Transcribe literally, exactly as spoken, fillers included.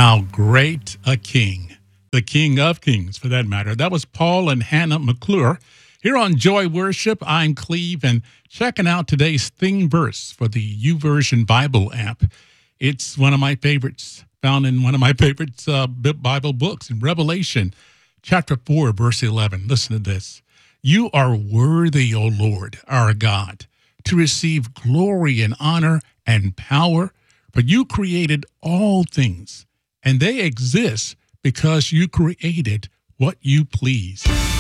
How great a king, the King of Kings, for that matter. That was Paul and Hannah McClure. Here on Joy Worship, I'm Cleve, and checking out today's theme verse for the YouVersion Bible app. It's one of my favorites, found in one of my favorite uh, Bible books, in Revelation chapter four, verse eleven. Listen to this. You are worthy, O Lord, our God, to receive glory and honor and power, for you created all things, and they exist because you created what you please.